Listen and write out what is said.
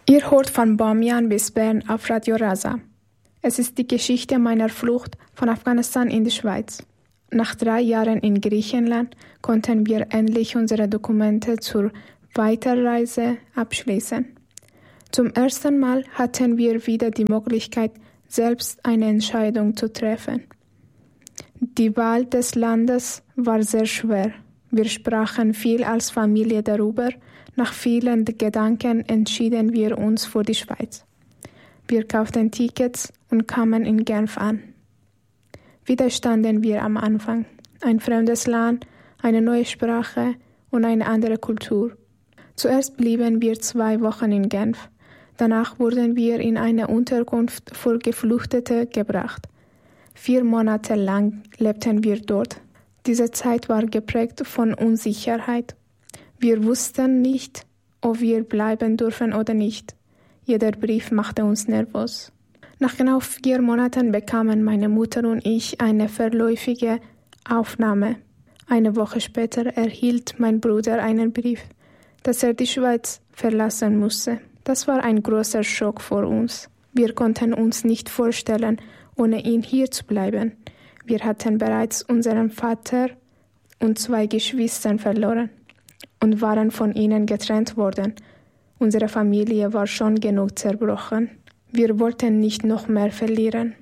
Ihr hört von Bamiyan bis Bern auf Radio Rasa. Es ist die Geschichte meiner Flucht von Afghanistan in die Schweiz. Nach 3 Jahren in Griechenland konnten wir endlich unsere Dokumente zur Weiterreise abschließen. Zum ersten Mal hatten wir wieder die Möglichkeit, selbst eine Entscheidung zu treffen. Die Wahl des Landes war sehr schwer. Wir sprachen viel als Familie darüber. Nach vielen Gedanken entschieden wir uns für die Schweiz. Wir kauften Tickets und kamen in Genf an. Wieder standen wir am Anfang. Ein fremdes Land, eine neue Sprache und eine andere Kultur. Zuerst blieben wir 2 Wochen in Genf. Danach wurden wir in eine Unterkunft für Geflüchtete gebracht. 4 Monate lang lebten wir dort. Diese Zeit war geprägt von Unsicherheit. Wir wussten nicht, ob wir bleiben dürfen oder nicht. Jeder Brief machte uns nervös. Nach genau 4 Monaten bekamen meine Mutter und ich eine vorläufige Aufnahme. Eine Woche später erhielt mein Bruder einen Brief, dass er die Schweiz verlassen musste. Das war ein großer Schock für uns. Wir konnten uns nicht vorstellen, ohne ihn hier zu bleiben. Wir hatten bereits unseren Vater und 2 Geschwister verloren und waren von ihnen getrennt worden. Unsere Familie war schon genug zerbrochen. Wir wollten nicht noch mehr verlieren.